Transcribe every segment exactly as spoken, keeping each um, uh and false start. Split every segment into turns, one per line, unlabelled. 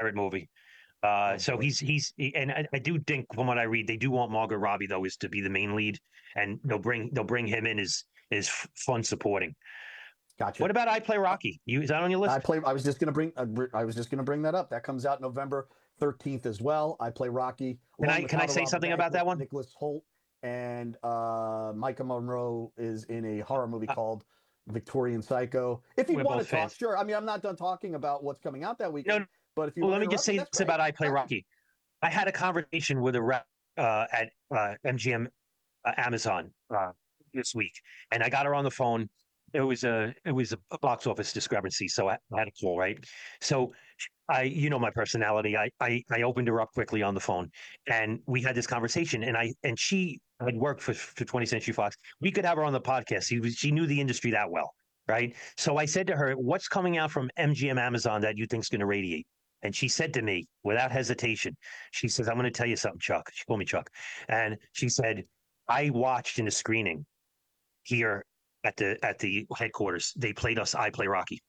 pirate movie. Uh,
Oh,
so
boy.
he's he's he, and I, I do think from what I read, they do want Margot Robbie though is to be the main lead, and they'll bring they'll bring him in as is fun supporting. What
Gotcha.
about I Play
Uh,
Rocky? You is that on your
I
list?
play. I was just gonna bring. uh, br- I was just gonna bring that up. That comes out November thirteenth as well. I play Rocky
Can
along
I
with
can
How
I
to
say
Rob a
something
Bank
about that
with
one?
Nicholas Holt, and uh, Micah Monroe is in a horror movie
Uh,
called Victorian Psycho. If you
we're
want
both
to talk,
fans.
sure. I mean, I'm not done talking about what's coming out that
No,
weekend,
no,
but if you
well,
want
let
to
me just
interrupt me,
say
that's
this
great.
about I Play
Gotcha.
Rocky. I had a conversation with a rep uh, at uh, M G M uh, Amazon uh, this week, and I got her on the phone. It was a it was a box office discrepancy, so I, I had a call, right. So I, you know, my personality. I, I I opened her up quickly on the phone, and we had this conversation. And I and she had worked for for twentieth Century Fox. We could have her on the podcast. She was she knew the industry that well, right? So I said to her, "What's coming out from M G M Amazon that you think's going to radiate?" And she said to me, without hesitation, she says, "I'm going to tell you something, Chuck." She called me Chuck, and she said, "I watched in a screening here at the at the headquarters. They played us I Play Rocky."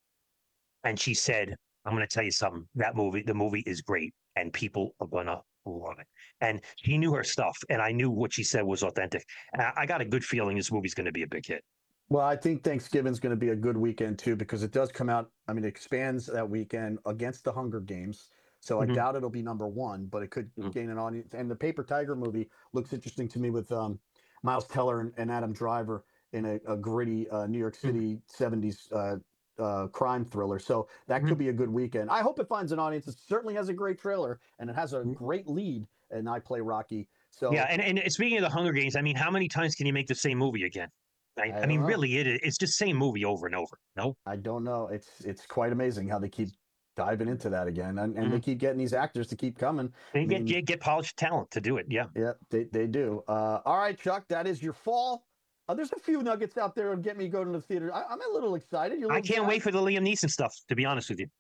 And she said, "I'm going to tell you something. That movie, the movie is great, and people are going to love it." And she knew her stuff, and I knew what she said was authentic. And I, I got a good feeling this movie's going to be a big hit.
Well, I think Thanksgiving's going to be a good weekend too because it does come out. I mean, it expands that weekend against the Hunger Games. So I
Mm-hmm.
doubt it'll be number one, but it could
Mm-hmm.
gain an audience. And the Paper Tiger movie looks interesting to me with um, Miles Teller and, and Adam Driver in a, a gritty uh, New York City seventies uh, uh, crime thriller. So that
Mm-hmm.
could be a good weekend. I hope it finds an audience. It certainly has a great trailer and it has a
Mm-hmm.
great lead. And I Play Rocky.
Yeah,
So
and, and speaking of the Hunger Games, I mean, how many times can you make the same movie again? Right?
I
I
don't
mean,
know.
really, it it's just same movie over and over. No.
I don't know. It's it's quite amazing how they keep diving into that again, and, and
Mm-hmm.
they keep getting these actors to keep coming.
They
I
get,
mean,
get get polished talent to do it. Yeah,
yeah, they they do. Uh, all right, Chuck, that is your fall. Uh, there's a few nuggets out there that get me going to the theater. I, I'm a little excited. You're a
I
little
can't wait
jazzed.
for the Liam Neeson stuff. To be honest with you,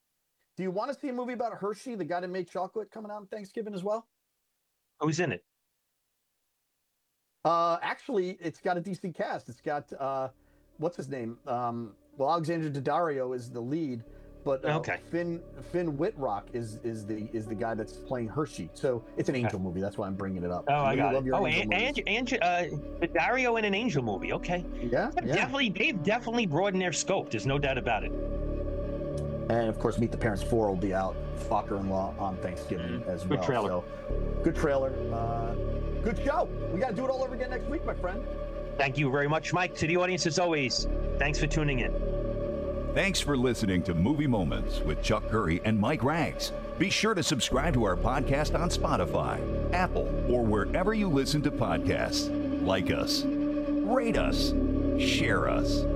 Do you want to see a movie about Hershey, the guy that made chocolate, coming out on Thanksgiving as well?
who's in it?
Uh, actually, it's got a decent cast. It's got uh, what's his name? Um, well, Alexander Daddario is the lead, but uh,
Okay.
Finn Finn Whitrock is is the is the guy that's playing Hershey. So it's an angel movie. That's why I'm bringing it up.
Oh,
I know
I
you
got it.
love your
Oh,
angel
and
movies.
and, and uh, Dario in an Angel movie. Okay,
Yeah,
they've
yeah.
definitely they've definitely broadened their scope. There's no doubt about it.
And of course, Meet the Parents four will be out, Fokker-in-Law, on Thanksgiving as
Good
well.
trailer.
So good trailer. Uh, good show. We got to do it all over again next week, my friend.
Thank you very much, Mike. To the audience, as always, thanks for tuning in.
Thanks for listening to Movie Moments with Chuck Curry and Mike Rags. Be sure to subscribe to our podcast on Spotify, Apple, or wherever you listen to podcasts. Like us, rate us, share us.